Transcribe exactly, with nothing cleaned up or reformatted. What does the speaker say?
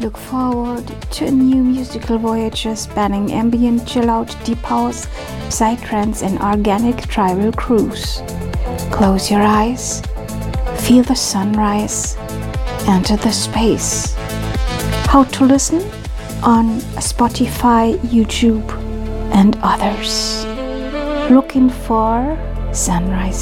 Look forward to a new musical voyage spanning ambient, chill-out, deep house, psytrance, and organic tribal cruise. Close your eyes, feel the sunrise, enter the space. How to listen? On Spotify, YouTube, and others. Looking for Sunrise